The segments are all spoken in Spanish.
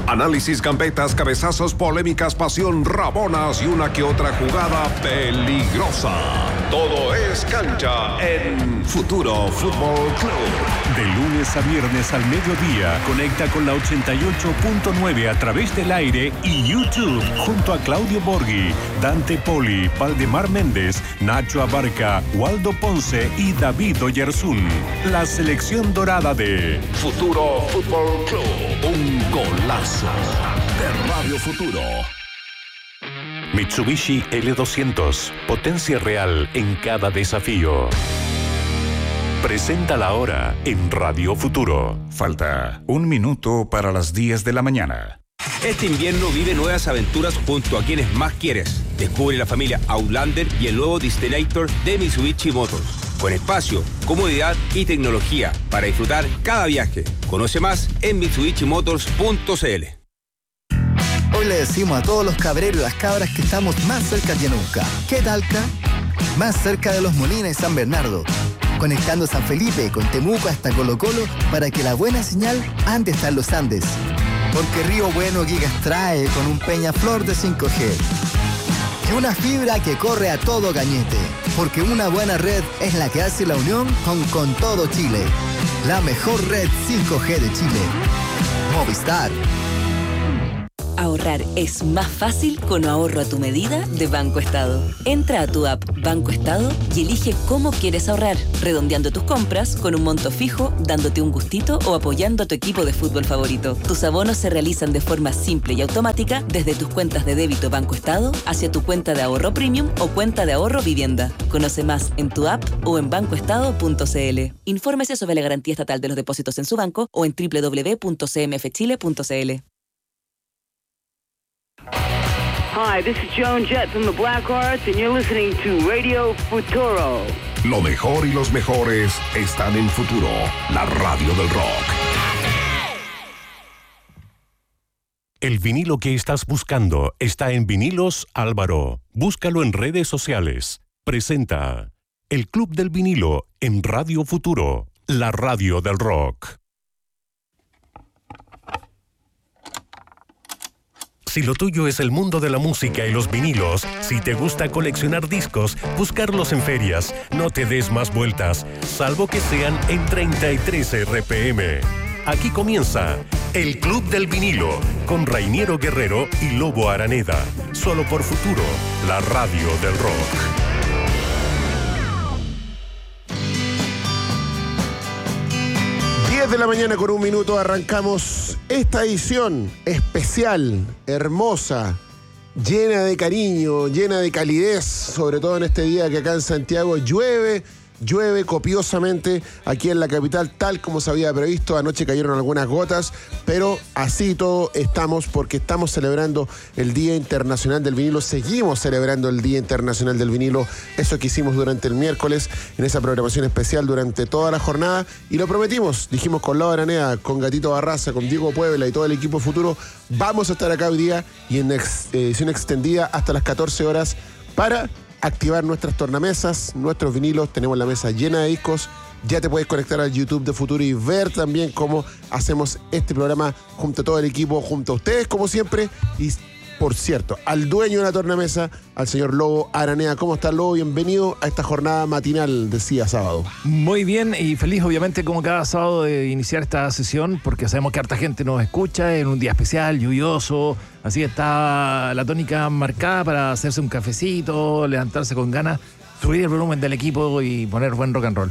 Análisis, gambetas, cabezazos, polémicas, pasión, rabonas y una que otra jugada peligrosa. Todo es cancha en Futuro Fútbol Club. De lunes a viernes al mediodía, conecta con la 88.9 a través del aire y YouTube, junto a Claudio Borghi, Dante Poli, Valdemar Méndez, Nacho Abarca, Waldo Ponce y David Oyarzún. La selección dorada de Futuro Fútbol Club. Un golazo de Radio Futuro. Mitsubishi L200, potencia real en cada desafío. Presenta la hora en Radio Futuro. Falta 1 minuto para las 10 de la mañana. Este invierno vive nuevas aventuras junto a quienes más quieres. Descubre la familia Outlander y el nuevo Destinator de Mitsubishi Motors. Con espacio, comodidad y tecnología para disfrutar cada viaje. Conoce más en mitsubishimotors.cl. Hoy le decimos a todos los cabreros y las cabras que estamos más cerca que nunca. ¿Qué Talca? Más cerca de Los Molinos y San Bernardo. Conectando San Felipe con Temuco hasta Colo Colo para que la buena señal ande hasta los Andes. Porque Río Bueno Gigas trae con un Peñaflor de 5G. Y una fibra que corre a todo cañete. Porque una buena red es la que hace la unión con todo Chile. La mejor red 5G de Chile. Movistar. Ahorrar es más fácil con ahorro a tu medida de Banco Estado. Entra a tu app Banco Estado y elige cómo quieres ahorrar, redondeando tus compras con un monto fijo, dándote un gustito o apoyando a tu equipo de fútbol favorito. Tus abonos se realizan de forma simple y automática desde tus cuentas de débito Banco Estado hacia tu cuenta de ahorro premium o cuenta de ahorro vivienda. Conoce más en tu app o en bancoestado.cl. Infórmese sobre la garantía estatal de los depósitos en su banco o en www.cmfchile.cl. Hi, this is Joan Jett from the Blackhearts, and you're listening to Radio Futuro. Lo mejor y los mejores están en Futuro, la radio del rock. El vinilo que estás buscando está en Vinilos Álvaro. Búscalo en redes sociales. Presenta El Club del Vinilo en Radio Futuro, la radio del rock. Si lo tuyo es el mundo de la música y los vinilos, si te gusta coleccionar discos, buscarlos en ferias, no te des más vueltas, salvo que sean en 33 RPM. Aquí comienza El Club del Vinilo, con Rainiero Guerrero y Lobo Araneda. Solo por Futuro, la radio del rock. 10 de la mañana con 1 minuto arrancamos esta edición especial, hermosa, llena de cariño, llena de calidez, sobre todo en este día que acá en Santiago llueve copiosamente aquí en la capital, tal como se había previsto. Anoche cayeron algunas gotas, pero así todo estamos, porque estamos celebrando el Día Internacional del Vinilo. Seguimos celebrando el Día Internacional del Vinilo, eso que hicimos durante el miércoles, en esa programación especial durante toda la jornada, y lo prometimos, dijimos con Laura Araneda, con Gatito Barraza, con Diego Puebla y todo el equipo Futuro, vamos a estar acá hoy día y en edición extendida hasta las 14 horas para activar nuestras tornamesas, nuestros vinilos. Tenemos la mesa llena de discos. Ya te puedes conectar al YouTube de Futuro y ver también cómo hacemos este programa junto a todo el equipo, junto a ustedes como siempre. Y por cierto, al dueño de la tornamesa, al señor Lobo Araneda. ¿Cómo está, Lobo? Bienvenido a esta jornada matinal de día sábado. Muy bien y feliz obviamente como cada sábado de iniciar esta sesión, porque sabemos que harta gente nos escucha en un día especial, lluvioso. Así está la tónica marcada para hacerse un cafecito, levantarse con ganas, subir el volumen del equipo y poner buen rock and roll.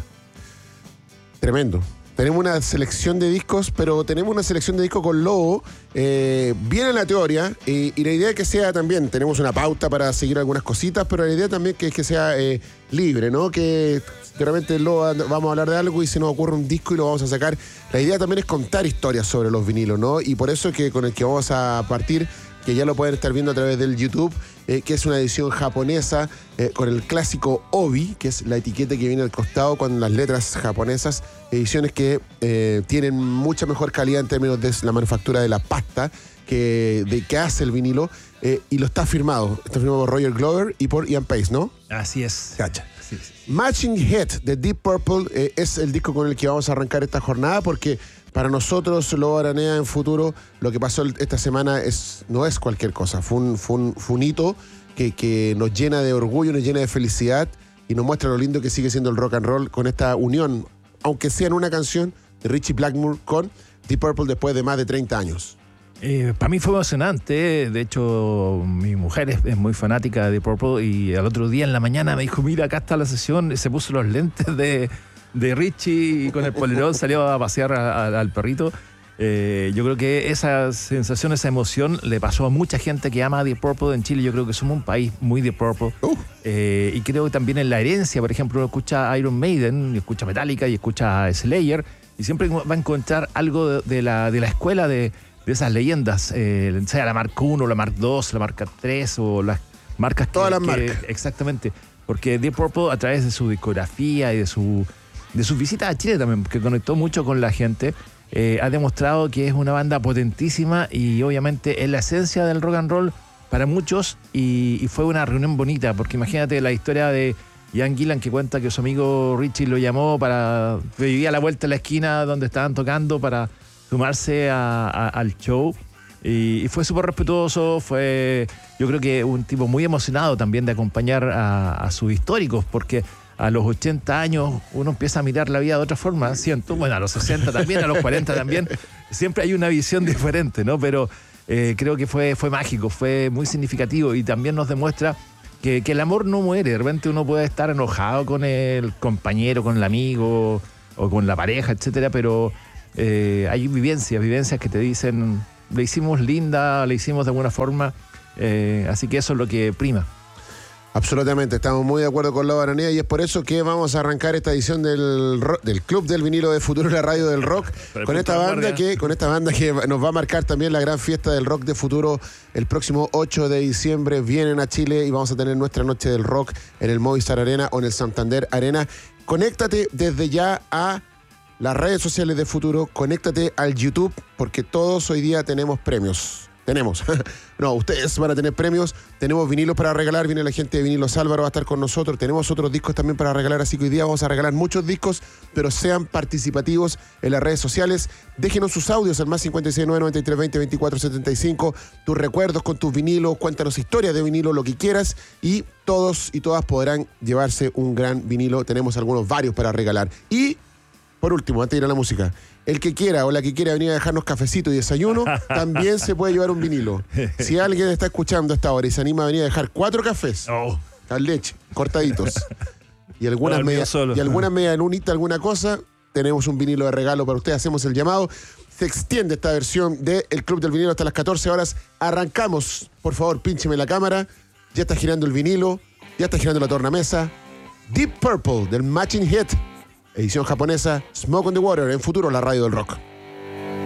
Tremendo. Tenemos una selección de discos, pero tenemos una selección de discos con Lobo, bien en la teoría, y la idea es que sea también, tenemos una pauta para seguir algunas cositas, pero la idea también es que sea libre, ¿no? Que de repente Lobo vamos a hablar de algo y se nos ocurre un disco y lo vamos a sacar. La idea también es contar historias sobre los vinilos, ¿no? Y por eso es que con el que vamos a partir, que ya lo pueden estar viendo a través del YouTube, que es una edición japonesa con el clásico Obi, que es la etiqueta que viene al costado con las letras japonesas, ediciones que tienen mucha mejor calidad en términos de la manufactura de la pasta que hace el vinilo, y lo está firmado por Roger Glover y por Ian Pace, ¿no? Así es. Cacha. Sí. Matching Head de Deep Purple es el disco con el que vamos a arrancar esta jornada, porque Para nosotros, Lobo Aranea, en Futuro, lo que pasó esta semana no es cualquier cosa. Fue un hito que nos llena de orgullo, nos llena de felicidad y nos muestra lo lindo que sigue siendo el rock and roll con esta unión, aunque sea en una canción de Ritchie Blackmore con Deep Purple después de más de 30 años. Para mí fue emocionante. De hecho, mi mujer es muy fanática de Deep Purple y al otro día en la mañana me dijo, mira, acá está la sesión. Se puso los lentes de Ritchie y con el polerón salió a pasear al perrito. Yo creo que esa sensación, esa emoción le pasó a mucha gente que ama a Deep Purple en Chile. Yo creo que somos un país muy Deep Purple. Y creo que también en la herencia, por ejemplo, uno escucha Iron Maiden, y escucha Metallica y escucha Slayer, y siempre va a encontrar algo de la escuela de esas leyendas, sea la marca 1, la marca 2, la marca 3 o las marcas todas las marcas. Exactamente, porque Deep Purple, a través de su discografía y de sus visitas a Chile también, que conectó mucho con la gente, ha demostrado que es una banda potentísima y obviamente es la esencia del rock and roll para muchos, y fue una reunión bonita, porque imagínate la historia de Ian Gillan, que cuenta que su amigo Ritchie lo llamó vivía a la vuelta de la esquina donde estaban tocando para sumarse al show, y fue súper respetuoso. Yo creo que un tipo muy emocionado también de acompañar a sus históricos, porque a los 80 años uno empieza a mirar la vida de otra forma, siento. Bueno, a los 60 también, a los 40 también. Siempre hay una visión diferente, ¿no? Pero creo que fue mágico, fue muy significativo, y también nos demuestra que el amor no muere. De repente uno puede estar enojado con el compañero, con el amigo o con la pareja, etcétera, pero hay vivencias que te dicen, le hicimos linda, le hicimos de alguna forma, así que eso es lo que prima. Absolutamente, estamos muy de acuerdo con Lobo Aranea, y es por eso que vamos a arrancar esta edición del Club del Vinilo de Futuro, la radio del rock, con esta banda que nos va a marcar también la gran fiesta del rock de Futuro el próximo 8 de diciembre. Vienen a Chile y vamos a tener nuestra noche del rock en el Movistar Arena o en el Santander Arena. Conéctate desde ya a las redes sociales de Futuro, conéctate al YouTube, porque todos hoy día tenemos premios. Ustedes van a tener premios. Tenemos vinilos para regalar. Viene la gente de Vinilos Álvaro, va a estar con nosotros. Tenemos otros discos también para regalar, así que hoy día vamos a regalar muchos discos, pero sean participativos en las redes sociales. Déjenos sus audios al más 569-9320-2475, tus recuerdos con tus vinilos, cuéntanos historias de vinilo, lo que quieras, y todos y todas podrán llevarse un gran vinilo. Tenemos varios para regalar. Y por último, antes de ir a la música, el que quiera o la que quiera venir a dejarnos cafecito y desayuno, también se puede llevar un vinilo. Si alguien está escuchando hasta ahora y se anima a venir a dejar 4 cafés, al leche, cortaditos, y algunas media lunita, alguna cosa, tenemos un vinilo de regalo para ustedes. Hacemos el llamado. Se extiende esta versión del Club del Vinilo hasta las 14 horas. Arrancamos. Por favor, píncheme la cámara. Ya está girando el vinilo, ya está girando la tornamesa. Deep Purple del Matching Hit, edición japonesa, Smoke on the Water, en Futuro, la radio del rock.